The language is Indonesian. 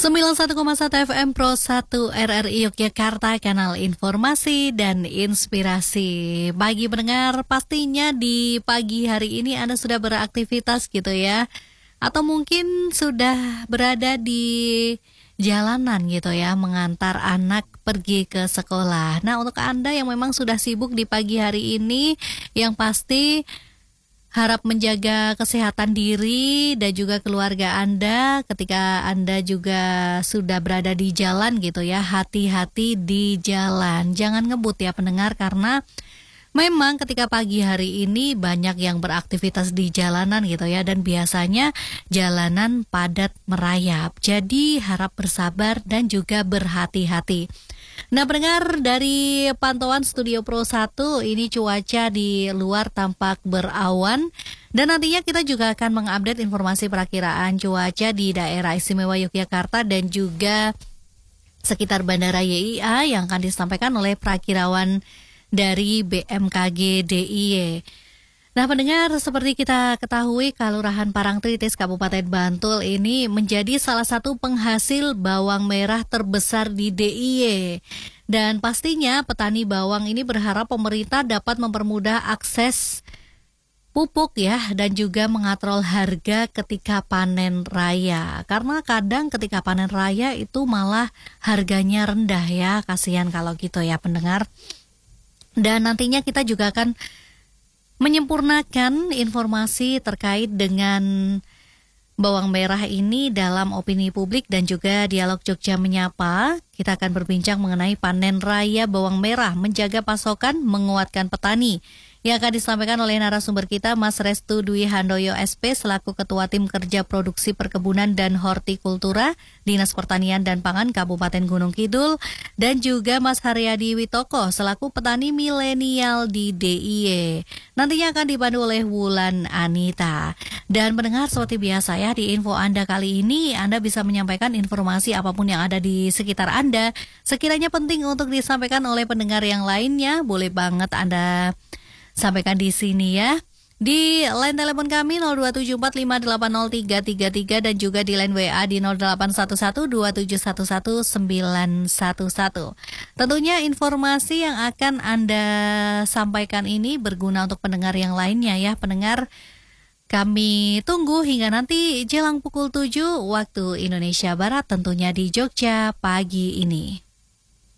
91,1 FM Pro 1 RRI Yogyakarta, kanal informasi dan inspirasi. Bagi pendengar, pastinya di pagi hari ini Anda sudah beraktivitas gitu ya. Atau mungkin sudah berada di jalanan gitu ya, mengantar anak pergi ke sekolah. Nah, untuk Anda yang memang sudah sibuk di pagi hari ini, yang pasti harap menjaga kesehatan diri dan juga keluarga Anda ketika Anda juga sudah berada di jalan gitu ya. Hati-hati di jalan. Jangan ngebut ya pendengar, karena memang ketika pagi hari ini banyak yang beraktivitas di jalanan gitu ya, dan biasanya jalanan padat merayap. Jadi harap bersabar dan juga berhati-hati. Nah, pendengar, dari pantauan Studio Pro 1 ini cuaca di luar tampak berawan, dan nantinya kita juga akan mengupdate informasi perakiraan cuaca di daerah istimewa Yogyakarta dan juga sekitar Bandara YIA yang akan disampaikan oleh perakirawan dari BMKG DIY. Nah, pendengar, seperti kita ketahui, Kelurahan Parangtritis Kabupaten Bantul ini menjadi salah satu penghasil bawang merah terbesar di DIY. Dan pastinya petani bawang ini berharap pemerintah dapat mempermudah akses pupuk ya, dan juga mengatrol harga ketika panen raya. Karena kadang ketika panen raya itu malah harganya rendah ya, kasihan kalau gitu ya pendengar. Dan nantinya kita juga akan menyempurnakan informasi terkait dengan bawang merah ini dalam opini publik dan juga dialog Jogja Menyapa. Kita akan berbincang mengenai panen raya bawang merah, menjaga pasokan, menguatkan petani, yang akan disampaikan oleh narasumber kita, Mas Restu Dwi Handoyo SP selaku Ketua Tim Kerja Produksi Perkebunan dan Hortikultura Dinas Pertanian dan Pangan Kabupaten Gunung Kidul, dan juga Mas Haryadi Witoko selaku petani milenial di DIY. Nantinya akan dipandu oleh Wulan Anita. Dan pendengar, seperti biasa ya, di info Anda kali ini Anda bisa menyampaikan informasi apapun yang ada di sekitar Anda. Sekiranya penting untuk disampaikan oleh pendengar yang lainnya, boleh banget Anda sampaikan di sini ya. Di line telepon kami 02745803333 dan juga di line WA di 081127119111. Tentunya informasi yang akan Anda sampaikan ini berguna untuk pendengar yang lainnya ya. Pendengar, kami tunggu hingga nanti jelang pukul 7 waktu Indonesia Barat, tentunya di Jogja pagi ini.